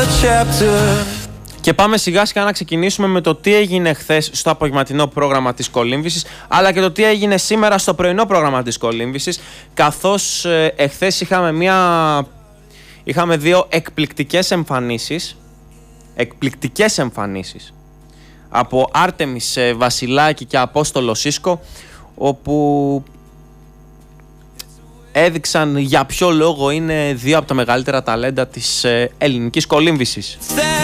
Και πάμε σιγά σιγά να ξεκινήσουμε με το τι έγινε χθες στο απογευματινό πρόγραμμα της Κολύμβησης, αλλά και το τι έγινε σήμερα στο πρωινό πρόγραμμα της Κολύμβησης, καθώς εχθές είχαμε δύο εκπληκτικές εμφανίσεις από Άρτεμις Βασιλάκη και Απόστολο Σίσκο, όπου έδειξαν για ποιο λόγο είναι δύο από τα μεγαλύτερα ταλέντα της ελληνικής κολύμβησης.